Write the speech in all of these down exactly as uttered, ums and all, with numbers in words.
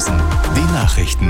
Leverkusen. Die Nachrichten.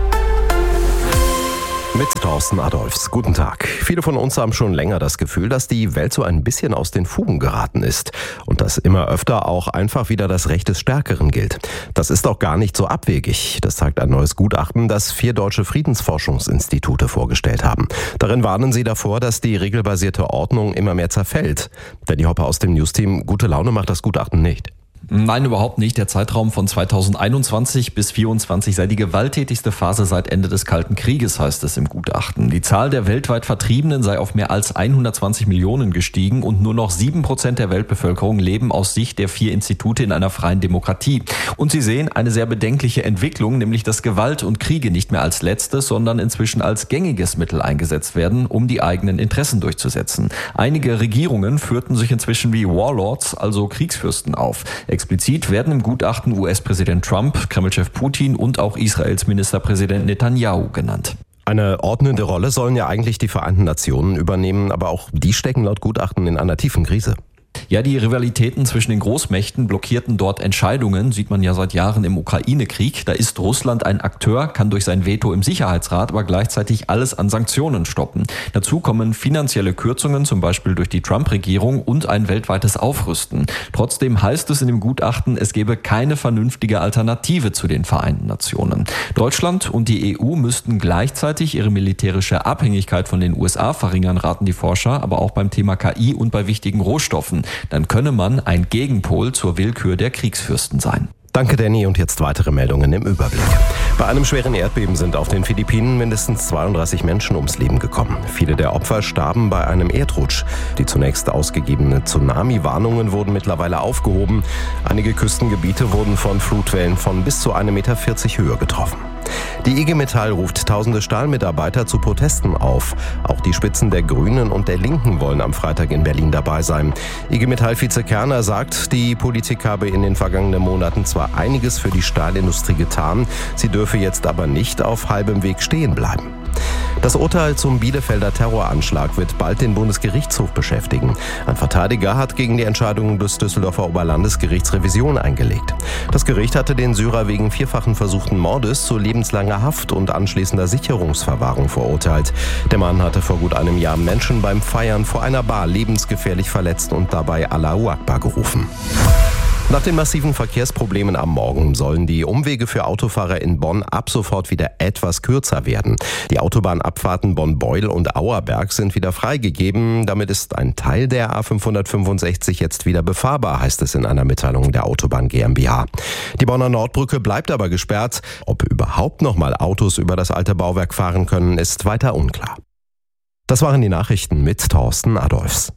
Mit Thorsten Adolfs. Guten Tag. Viele von uns haben schon länger das Gefühl, dass die Welt so ein bisschen aus den Fugen geraten ist und dass immer öfter auch einfach wieder das Recht des Stärkeren gilt. Das ist auch gar nicht so abwegig. Das zeigt ein neues Gutachten, das vier deutsche Friedensforschungsinstitute vorgestellt haben. Darin warnen sie davor, dass die regelbasierte Ordnung immer mehr zerfällt. Danny Hopper aus dem News-Team, gute Laune macht das Gutachten nicht. Nein, überhaupt nicht. Der Zeitraum von zweitausendeinundzwanzig bis zweitausendvierundzwanzig sei die gewalttätigste Phase seit Ende des Kalten Krieges, heißt es im Gutachten. Die Zahl der weltweit Vertriebenen sei auf mehr als hundertzwanzig Millionen gestiegen und nur noch sieben Prozent der Weltbevölkerung leben aus Sicht der vier Institute in einer freien Demokratie. Und sie sehen eine sehr bedenkliche Entwicklung, nämlich dass Gewalt und Kriege nicht mehr als letztes, sondern inzwischen als gängiges Mittel eingesetzt werden, um die eigenen Interessen durchzusetzen. Einige Regierungen führten sich inzwischen wie Warlords, also Kriegsfürsten, auf. Explizit werden im Gutachten U S-Präsident Trump, Kremlchef Putin und auch Israels Ministerpräsident Netanyahu genannt. Eine ordnende Rolle sollen ja eigentlich die Vereinten Nationen übernehmen, aber auch die stecken laut Gutachten in einer tiefen Krise. Ja, die Rivalitäten zwischen den Großmächten blockierten dort Entscheidungen, sieht man ja seit Jahren im Ukraine-Krieg. Da ist Russland ein Akteur, kann durch sein Veto im Sicherheitsrat aber gleichzeitig alles an Sanktionen stoppen. Dazu kommen finanzielle Kürzungen, zum Beispiel durch die Trump-Regierung, und ein weltweites Aufrüsten. Trotzdem heißt es in dem Gutachten, es gebe keine vernünftige Alternative zu den Vereinten Nationen. Deutschland und die E U müssten gleichzeitig ihre militärische Abhängigkeit von den U S A verringern, raten die Forscher, aber auch beim Thema K I und bei wichtigen Rohstoffen. Dann könne man ein Gegenpol zur Willkür der Kriegsfürsten sein. Danke, Danny. Und jetzt weitere Meldungen im Überblick. Bei einem schweren Erdbeben sind auf den Philippinen mindestens zweiunddreißig Menschen ums Leben gekommen. Viele der Opfer starben bei einem Erdrutsch. Die zunächst ausgegebenen Tsunami-Warnungen wurden mittlerweile aufgehoben. Einige Küstengebiete wurden von Flutwellen von bis zu einem Meter vierzig Höhe getroffen. Die I G Metall ruft tausende Stahlmitarbeiter zu Protesten auf. Auch die Spitzen der Grünen und der Linken wollen am Freitag in Berlin dabei sein. I G Metall-Vize Kerner sagt, die Politik habe in den vergangenen Monaten zwar einiges für die Stahlindustrie getan, sie dürfe jetzt aber nicht auf halbem Weg stehen bleiben. Das Urteil zum Bielefelder Terroranschlag wird bald den Bundesgerichtshof beschäftigen. Ein Verteidiger hat gegen die Entscheidung des Düsseldorfer Oberlandesgerichts Revision eingelegt. Das Gericht hatte den Syrer wegen vierfachen versuchten Mordes zu lebenslanger Haft und anschließender Sicherungsverwahrung verurteilt. Der Mann hatte vor gut einem Jahr Menschen beim Feiern vor einer Bar lebensgefährlich verletzt und dabei Allahu Akbar gerufen. Nach den massiven Verkehrsproblemen am Morgen sollen die Umwege für Autofahrer in Bonn ab sofort wieder etwas kürzer werden. Die Autobahnabfahrten Bonn-Beuel und Auerberg sind wieder freigegeben. Damit ist ein Teil der A fünfhundertfünfundsechzig jetzt wieder befahrbar, heißt es in einer Mitteilung der Autobahn GmbH. Die Bonner Nordbrücke bleibt aber gesperrt. Ob überhaupt noch mal Autos über das alte Bauwerk fahren können, ist weiter unklar. Das waren die Nachrichten mit Thorsten Adolfs.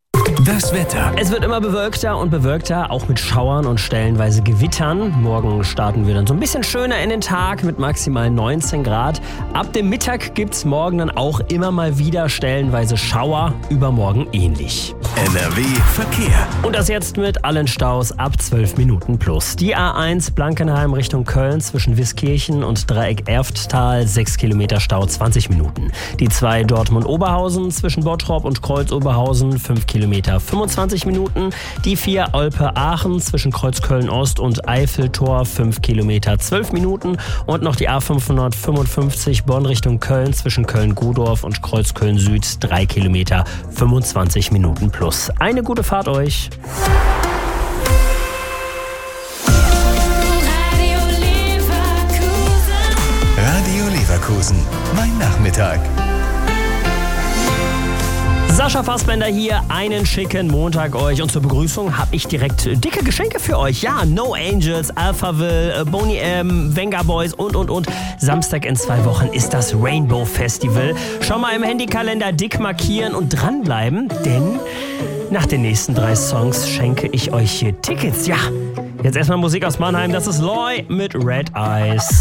Das Wetter. Es wird immer bewölkter und bewölkter, auch mit Schauern und stellenweise Gewittern. Morgen starten wir dann so ein bisschen schöner in den Tag mit maximal neunzehn Grad. Ab dem Mittag gibt's morgen dann auch immer mal wieder stellenweise Schauer, übermorgen ähnlich. N R W Verkehr. Und das jetzt mit allen Staus ab zwölf Minuten plus. Die A eins Blankenheim Richtung Köln zwischen Wiskirchen und Dreieck Erfttal, sechs Kilometer Stau, zwanzig Minuten. Die zwei Dortmund-Oberhausen zwischen Bottrop und Kreuz-Oberhausen, fünf Kilometer, fünfundzwanzig Minuten. Die vier Olpe-Aachen zwischen Kreuzköln-Ost und Eiffeltor, fünf Kilometer, zwölf Minuten. Und noch die A fünfhundertfünfundfünfzig Bonn Richtung Köln zwischen Köln-Godorf und Kreuzköln-Süd, drei Kilometer, fünfundzwanzig Minuten plus. Eine gute Fahrt euch. Radio Leverkusen. Mein Nachmittag. Sascha Fassbender hier, einen schicken Montag euch. Und zur Begrüßung habe ich direkt dicke Geschenke für euch. Ja, No Angels, Alphaville, Boney M, Venga Boys und, und, und. Samstag in zwei Wochen ist das Rainbow Festival. Schon mal im Handykalender dick markieren und dranbleiben, denn nach den nächsten drei Songs schenke ich euch hier Tickets. Ja, jetzt erstmal Musik aus Mannheim. Das ist Loy mit Red Eyes.